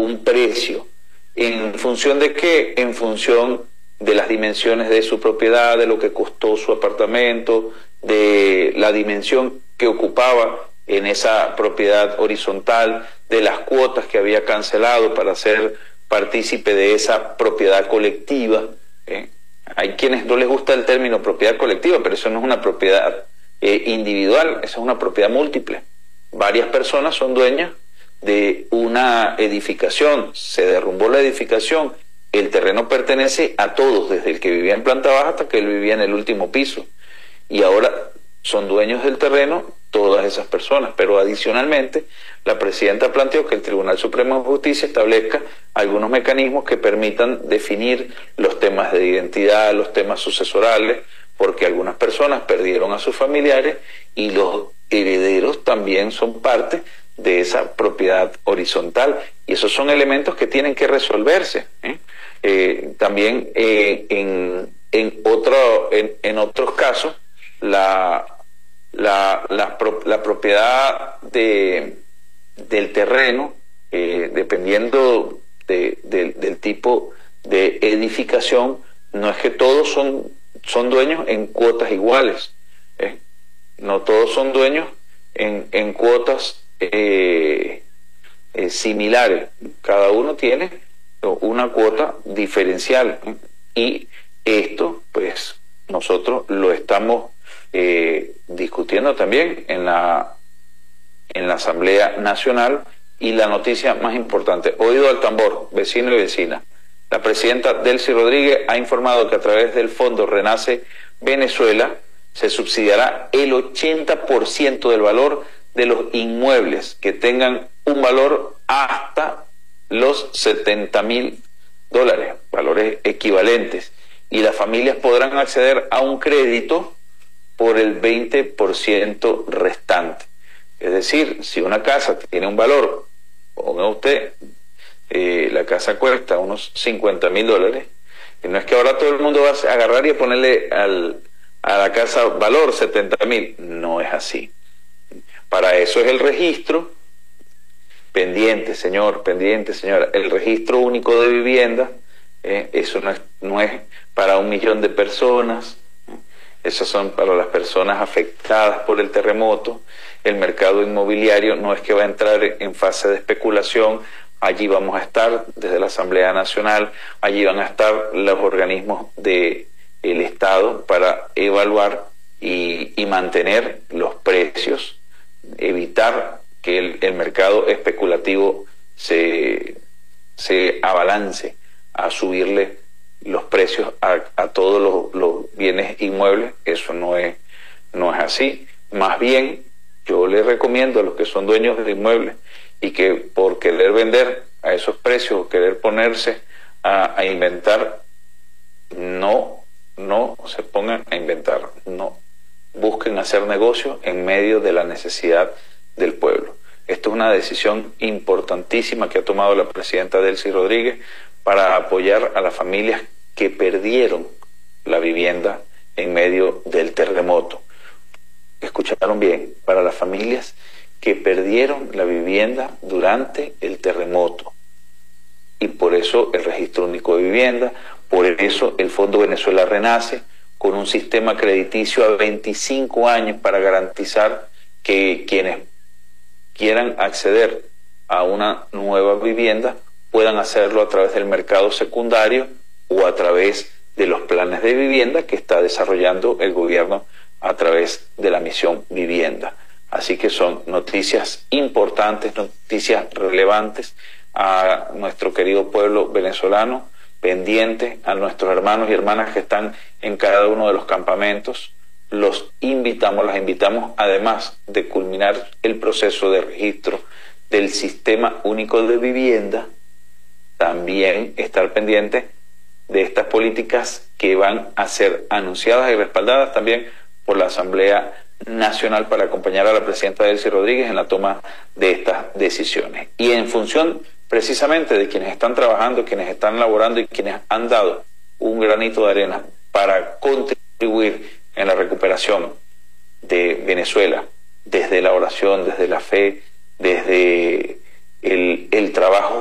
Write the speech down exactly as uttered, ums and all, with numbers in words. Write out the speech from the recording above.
un precio. ¿En función de qué? En función de las dimensiones de su propiedad, de lo que costó su apartamento, de la dimensión que ocupaba en esa propiedad horizontal, de las cuotas que había cancelado para ser partícipe de esa propiedad colectiva. ¿eh? Hay quienes no les gusta el término propiedad colectiva, pero eso no es una propiedad eh, individual, esa es una propiedad múltiple. Varias personas son dueñas de una edificación, se derrumbó la edificación, el terreno pertenece a todos, desde el que vivía en planta baja hasta que él vivía en el último piso, y ahora son dueños del terreno todas esas personas. Pero adicionalmente la presidenta planteó que el Tribunal Supremo de Justicia establezca algunos mecanismos que permitan definir los temas de identidad, los temas sucesorales, porque algunas personas perdieron a sus familiares y los herederos también son parte de esa propiedad horizontal, y esos son elementos que tienen que resolverse. ¿eh? Eh, también eh, en, en, otro, en, en otros casos la, la, la, pro, la propiedad de, del terreno, eh, dependiendo de, de, del tipo de edificación, no es que todos son, son dueños en cuotas iguales, ¿eh? no todos son dueños en, en cuotas eh, eh, similares, cada uno tiene una cuota diferencial, ¿eh? y esto pues nosotros lo estamos eh, discutiendo también en la en la Asamblea Nacional. Y la noticia más importante, oído al tambor, vecino y vecina, la presidenta Delcy Rodríguez ha informado que a través del Fondo Renace Venezuela se subsidiará el ochenta por ciento del valor de los inmuebles que tengan un valor hasta los setenta mil dólares, valores equivalentes, y las familias podrán acceder a un crédito por el veinte por ciento restante. Es decir, si una casa tiene un valor, ponga usted, eh, la casa cuesta unos cincuenta mil dólares, y no es que ahora todo el mundo va a agarrar y a ponerle al, a la casa valor setenta mil, no es así. Para eso es el registro, pendiente señor, pendiente señora, el registro único de vivienda, eh, eso no es, no es para un millón de personas, eh, esos son para las personas afectadas por el terremoto. El mercado inmobiliario no es que va a entrar en fase de especulación, allí vamos a estar desde la Asamblea Nacional, allí van a estar los organismos del Estado para evaluar y, y mantener los precios, evitar que el, el mercado especulativo se, se abalance a subirle los precios a, a todos los, los bienes inmuebles. Eso no es, no es así. Más bien, yo les recomiendo a los que son dueños de inmuebles y que por querer vender a esos precios o querer ponerse a, a inventar, no, no se pongan a inventar, no busquen hacer negocio en medio de la necesidad del pueblo. Esto es una decisión importantísima que ha tomado la presidenta Delcy Rodríguez para apoyar a las familias que perdieron la vivienda en medio del terremoto. Escucharon bien, para las familias que perdieron la vivienda durante el terremoto. Y por eso el Registro Único de Vivienda, por eso el Fondo Venezuela Renace, con un sistema crediticio a veinticinco años para garantizar que quienes quieran acceder a una nueva vivienda puedan hacerlo a través del mercado secundario o a través de los planes de vivienda que está desarrollando el gobierno a través de la misión Vivienda. Así que son noticias importantes, noticias relevantes a nuestro querido pueblo venezolano, pendiente a nuestros hermanos y hermanas que están en cada uno de los campamentos. Los invitamos, las invitamos, además de culminar el proceso de registro del Sistema Único de Vivienda, también estar pendiente de estas políticas que van a ser anunciadas y respaldadas también por la Asamblea Nacional para acompañar a la presidenta Delcy Rodríguez en la toma de estas decisiones. Y en función precisamente de quienes están trabajando, quienes están laborando y quienes han dado un granito de arena para contribuir en la recuperación de Venezuela, desde la oración, desde la fe, desde el, el trabajo